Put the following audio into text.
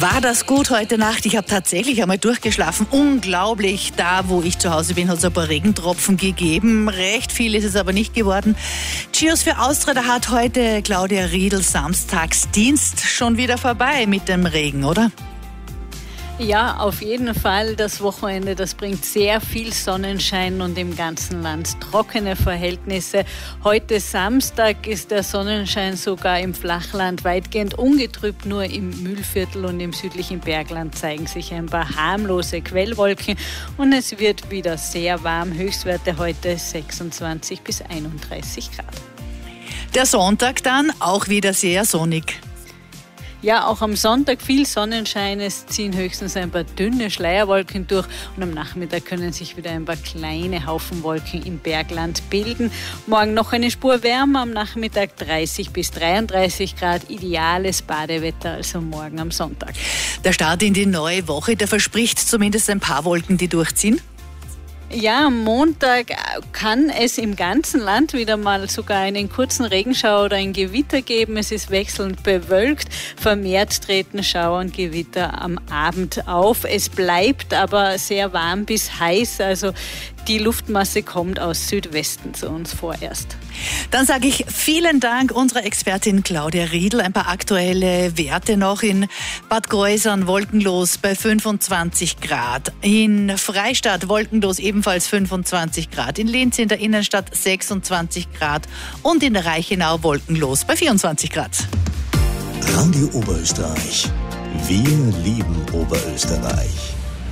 War das gut heute Nacht? Ich habe tatsächlich einmal durchgeschlafen. Unglaublich. Da, wo ich zu Hause bin, hat es ein paar Regentropfen gegeben. Recht viel ist es aber nicht geworden. Cheers für Austria, da hat heute Claudia Riedl Samstagsdienst schon wieder vorbei mit dem Regen, oder? Ja, auf jeden Fall. Das Wochenende, das bringt sehr viel Sonnenschein und im ganzen Land trockene Verhältnisse. Heute Samstag ist der Sonnenschein sogar im Flachland weitgehend ungetrübt. Nur im Mühlviertel und im südlichen Bergland zeigen sich ein paar harmlose Quellwolken. Und es wird wieder sehr warm. Höchstwerte heute 26 bis 31 Grad. Der Sonntag dann auch wieder sehr sonnig. Ja, auch am Sonntag viel Sonnenschein. Es ziehen höchstens ein paar dünne Schleierwolken durch und am Nachmittag können sich wieder ein paar kleine Haufenwolken im Bergland bilden. Morgen noch eine Spur wärmer, am Nachmittag 30 bis 33 Grad. Ideales Badewetter, also morgen am Sonntag. Der Start in die neue Woche, der verspricht zumindest ein paar Wolken, die durchziehen. Ja, am Montag kann es im ganzen Land wieder mal sogar einen kurzen Regenschauer oder ein Gewitter geben. Es ist wechselnd bewölkt. Vermehrt treten Schauer und Gewitter am Abend auf. Es bleibt aber sehr warm bis heiß. Also die Luftmasse kommt aus Südwesten zu uns vorerst. Dann sage ich vielen Dank unserer Expertin Claudia Riedl. Ein paar aktuelle Werte noch. In Bad Kreuznach wolkenlos bei 25 Grad. In Freistadt wolkenlos ebenfalls 25 Grad. In Linz in der Innenstadt 26 Grad. Und in der Reichenau wolkenlos bei 24 Grad. Radio Oberösterreich. Wir lieben Oberösterreich.